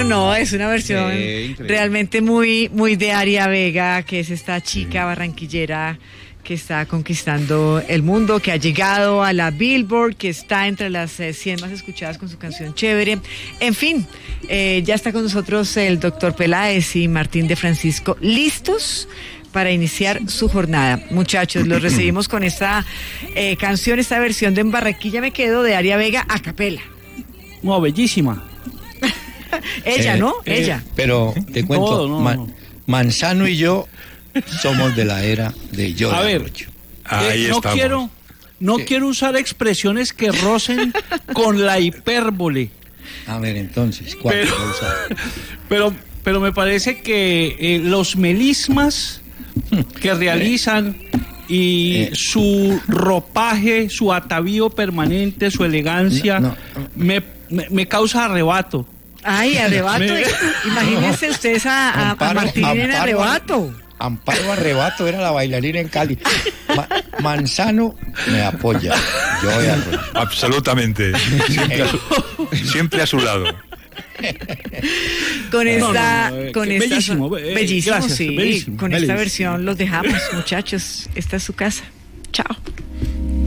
no, es una versión realmente muy, muy de Aria Vega, que es esta chica barranquillera que está conquistando el mundo, que ha llegado a la Billboard, que está entre las 100 más escuchadas con su canción Chévere. En fin, ya está con nosotros el doctor Peláez y Martín de Francisco, listos para iniciar su jornada. Muchachos, los recibimos con esta canción, esta versión de En Barranquilla me quedo, de Aria Vega a capela. No, bellísima. Ella, ¿no? Ella. Pero te cuento, no. Manzano y yo somos de la era de yo. A ver, ahí estamos. No quiero usar expresiones que rocen con la hipérbole. A ver, entonces, ¿cuál vas a usar? Pero me parece que los melismas que realizan y su ropaje, su atavío permanente, su elegancia, me causa arrebato. Ay, arrebato. Imagínense ustedes a Martín en arrebato. Amparo Arrebato era la bailarina en Cali. Manzano me apoya. Yo voy a apoyar. Absolutamente. Siempre a su lado. Con esta, bellísimo, bellísimo, gracias, sí. bellísimo, con bellísimo. esta versión los dejamos, muchachos. Esta es su casa. Chao.